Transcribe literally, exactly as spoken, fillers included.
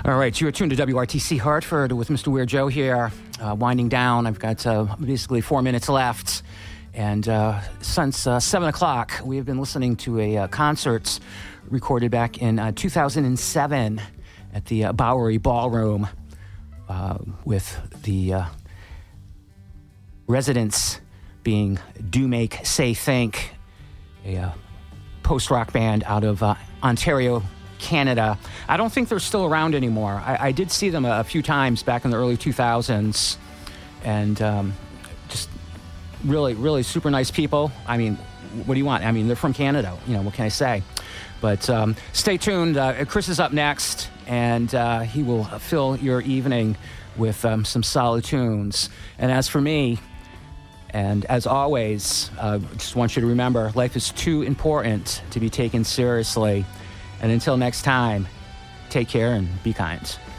All right, you're tuned to W R T C Hartford with Mister Weird Joe here, uh, winding down. I've got uh, basically four minutes left. And uh, since uh, seven o'clock, we have been listening to a uh, concert recorded back in uh, two thousand seven at the uh, Bowery Ballroom uh, with the uh, residents being Do Make Say Think, a uh, post-rock band out of uh, Ontario, Canada. I don't think they're still around anymore. I, I did see them a, a few times back in the early two thousands, and um, just really, really super nice people. I mean, what do you want? I mean, they're from Canada. You know, what can I say? But um, stay tuned. Uh, Chris is up next, and uh, he will fill your evening with um, some solid tunes. And as for me, and as always, I uh, just want you to remember, life is too important to be taken seriously. And until next time, take care and be kind.